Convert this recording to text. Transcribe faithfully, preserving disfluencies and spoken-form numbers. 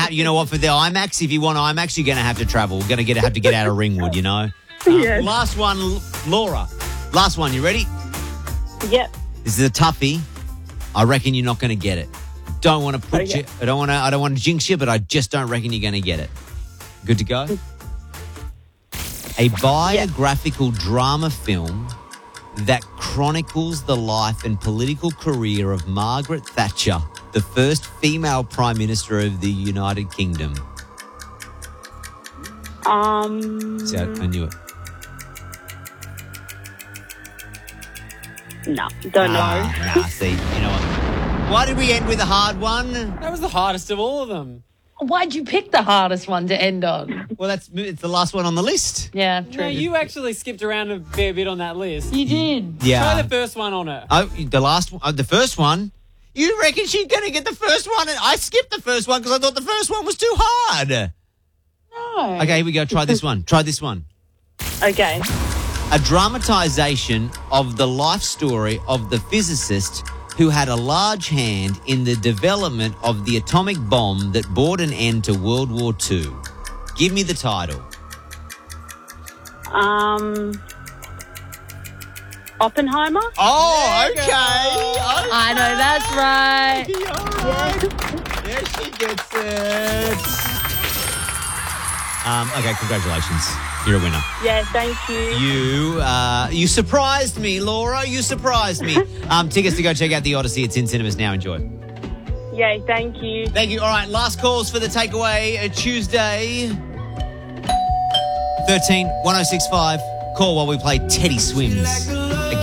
you know what? For the IMAX, if you want IMAX, you're going to have to travel. We're going to get have to get out of Ringwood, you know. Uh, Yes. Last one, L- Laura. Last one. You ready? Yep. This is a toughie. I reckon you're not going to get it. Don't want to put Okay. you. I don't want to. I don't want to jinx you, but I just don't reckon you're going to get it. Good to go. A biographical drama film that chronicles the life and political career of Margaret Thatcher, the first female Prime Minister of the United Kingdom. Um. See, I, I knew it. No, don't know. Ah, nah, see, you know what? Why did we end with a hard one? That was the hardest of all of them. Why'd you pick the hardest one to end on? Well, that's it's the last one on the list. Yeah, true. No, you actually skipped around a fair bit on that list. You did. Yeah. Try the first one on it. Oh, the last one, uh, the first one. You reckon she's going to get the first one? And I skipped the first one because I thought the first one was too hard. No. Okay, here we go. Try this one. Try this one. Okay. A dramatisation of the life story of the physicist who had a large hand in the development of the atomic bomb that brought an end to World War Two. Give me the title. Um. Oppenheimer. Oh, okay. I know, that's right. All right. There she gets it. Um, okay, congratulations. You're a winner. Yeah. Thank you. You uh, you surprised me, Laura. You surprised me. Um, tickets to go check out The Odyssey. It's in cinemas now. Enjoy. Yay. Thank you. Thank you. All right, last calls for the takeaway uh, Tuesday. thirteen one oh six five. Call while we play Teddy Swims.